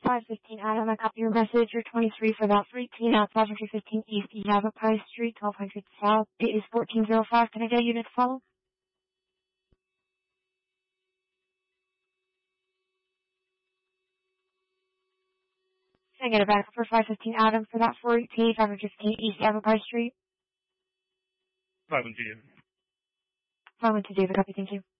515 Adam. I copy your message. You're 23 for that 318 out, 515 East, Yava Price Street, 1200 South. It is 1405. Can I get a unit to follow? Can I get a backup for 515 Adam for that 418, 515 East, Yava Price Street? 512. 512 David, copy, thank you.